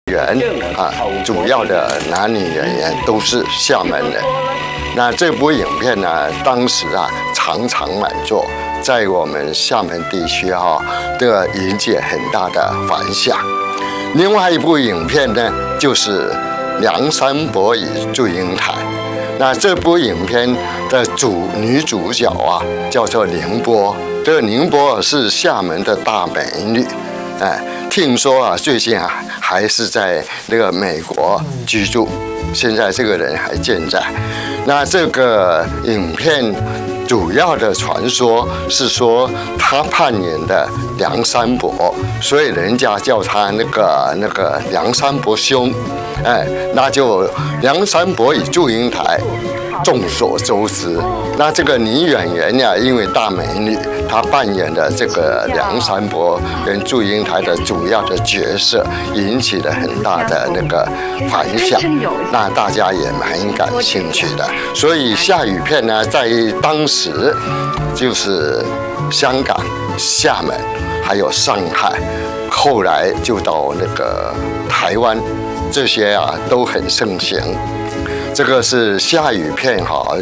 员啊，主要的男女演员都是厦门人。那这部影片呢，当时啊场场满座，在我们厦门地区这引起很大的反响。另外一部影片呢，就是《梁山伯与祝英台》。那这部影片的女主角啊，叫做宁波。这个宁波是厦门的大美女，听说啊，最近啊还是在那个美国居住，现在这个人还健在。那这个影片主要的传说是说，他扮演的梁山伯，所以人家叫他那个梁山伯兄，那就梁山伯与祝英台。众所周知，那这个女演员呀，因为大美女，她扮演的这个梁山伯跟祝英台的主要的角色，引起了很大的那个反响，那大家也蛮感兴趣的。所以夏雨片呢，在当时就是香港、厦门还有上海，后来就到那个台湾，这些啊都很盛行。这个是夏雨片